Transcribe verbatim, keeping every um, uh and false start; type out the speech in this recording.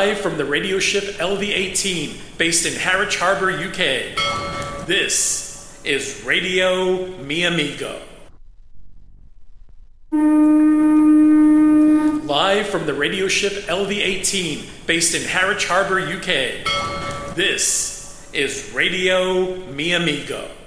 Live from the radio ship L V eighteen, based in Harwich Harbour, U K. This is Radio Mi Amigo. Live from the radio ship L V eighteen, based in Harwich Harbour, U K. This is Radio Mi Amigo.